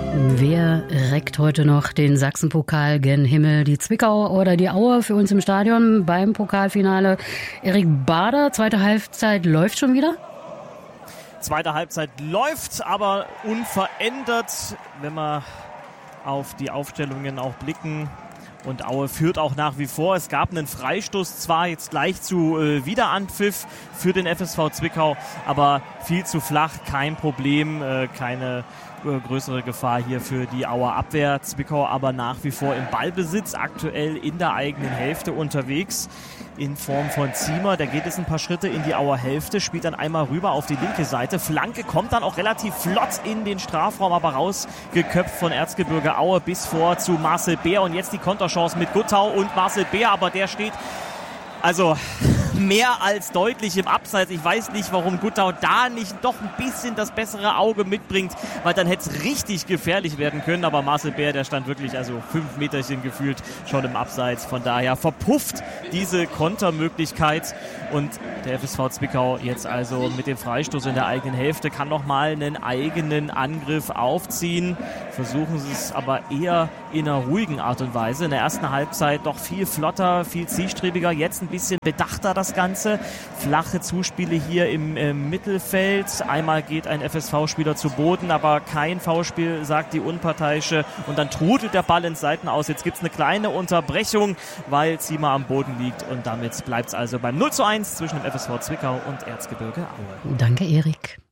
Wer reckt heute noch den Sachsenpokal gen Himmel? Die Zwickau oder die Aue für uns im Stadion beim Pokalfinale? Erik Bader, zweite Halbzeit läuft schon wieder? Zweite Halbzeit läuft, aber unverändert, wenn wir auf die Aufstellungen auch blicken. Und Aue führt auch nach wie vor. Es gab einen Freistoß, zwar jetzt gleich zu Wiederanpfiff für den FSV Zwickau, aber viel zu flach, kein Problem, keine größere Gefahr hier für die Auer Abwehr. Zwickau aber nach wie vor im Ballbesitz, aktuell in der eigenen Hälfte unterwegs in Form von Ziemer. Der geht jetzt ein paar Schritte in die Auer Hälfte, spielt dann einmal rüber auf die linke Seite. Flanke kommt dann auch relativ flott in den Strafraum, aber rausgeköpft von Erzgebirge Aue bis vor zu Marcel Beer. Und jetzt die Konterchance mit Guttau und Marcel Beer, aber der steht also mehr als deutlich im Abseits. Ich weiß nicht, warum Guttau da nicht doch ein bisschen das bessere Auge mitbringt, weil dann hätte es richtig gefährlich werden können. Aber Marcel Beer, der stand wirklich 5 Meterchen gefühlt schon im Abseits. Von daher verpufft diese Kontermöglichkeit. Und der FSV Zwickau jetzt also mit dem Freistoß in der eigenen Hälfte kann nochmal einen eigenen Angriff aufziehen. Versuchen sie es aber eher in einer ruhigen Art und Weise. In der ersten Halbzeit doch viel flotter, viel zielstrebiger. Jetzt ein bisschen bedachter das Ganze. Flache Zuspiele hier im Mittelfeld. Einmal geht ein FSV-Spieler zu Boden, aber kein Foulspiel, sagt die Unparteiische. Und dann trudelt der Ball ins Seitenaus. Jetzt gibt es eine kleine Unterbrechung, weil Ziemer am Boden liegt. Und damit bleibt es also beim 0:1 zwischen dem FSV Zwickau und Erzgebirge Aue. Danke, Erik.